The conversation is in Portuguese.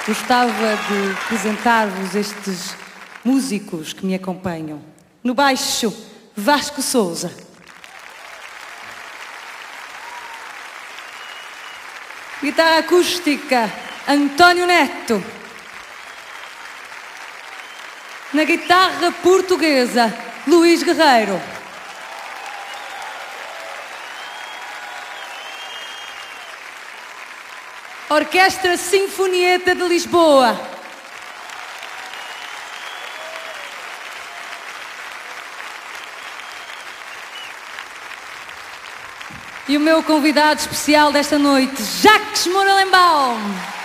Gostava de apresentar-vos estes músicos que me acompanham. No baixo, Vasco Souza. Guitarra acústica, António Neto. Na guitarra portuguesa, Luís Guerreiro. Orquestra Sinfonieta de Lisboa. E o meu convidado especial desta noite, Jacques Morelenbaum.